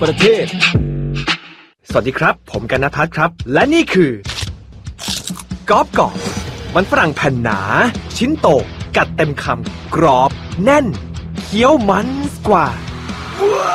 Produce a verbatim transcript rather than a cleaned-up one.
ประเทศสวัสดีครับผมกันณทัศน์ครับและนี่คือกอบกอบมันฝรั่งแผ่นหนาชิ้นโตกัดเต็มคำกรอบแน่นเคี้ยวมันกว่า